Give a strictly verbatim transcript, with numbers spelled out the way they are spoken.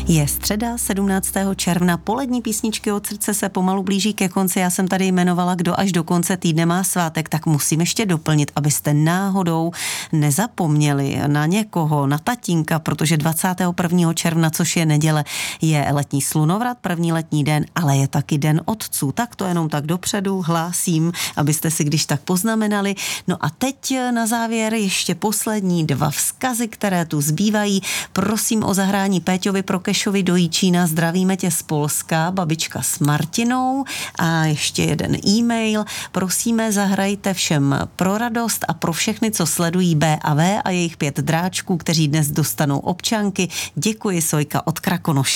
Je středa sedmnáctého června, polední písničky od srdce se pomalu blíží ke konci. Já jsem tady jmenovala, kdo až do konce týdne má svátek, tak musím ještě doplnit, abyste náhodou nezapomněli na někoho, na tatínka, protože dvacátého prvního června, což je neděle, je letní slunovrat, první letní den, ale je taky den otců. Tak to jenom tak dopředu hlásím, abyste si když tak poznamenali. No a teď na závěr ještě poslední dva vzkazy, které tu zbývají. Prosím o zahrání Péťovi Prokešovi do Jíčína. Zdravíme tě z Polska, babička s Martinou. A ještě jeden e-mail. Prosíme, zahrajte všem pro radost a pro všechny, co sledují bé a vé a jejich pět dráčků, kteří dnes dostanou občanky. Děkuji, Sojka od Krakonoše.